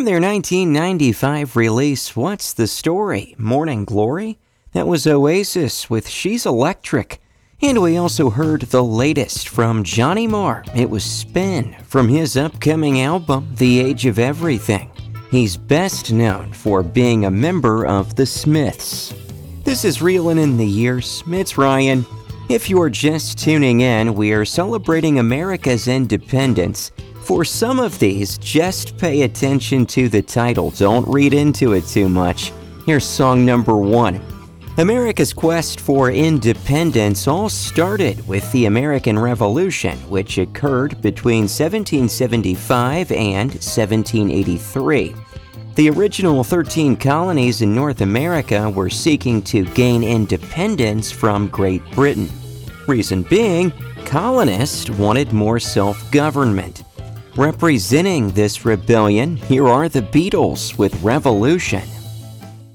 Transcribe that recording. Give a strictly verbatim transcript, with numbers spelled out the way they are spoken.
From their nineteen ninety-five release, What's the Story? Morning Glory? That was Oasis with She's Electric. And we also heard the latest from Johnny Marr. It was Spin from his upcoming album, The Age of Everything. He's best known for being a member of the Smiths. This is Reelin' in the Years. It's Ryan. If you're just tuning in, we are celebrating America's independence. For some of these, just pay attention to the title. Don't read into it too much. Here's song number one. America's quest for independence all started with the American Revolution, which occurred between seventeen seventy-five and seventeen eighty-three. The original thirteen colonies in North America were seeking to gain independence from Great Britain. Reason being, colonists wanted more self-government. Representing this rebellion, here are the Beatles with Revolution.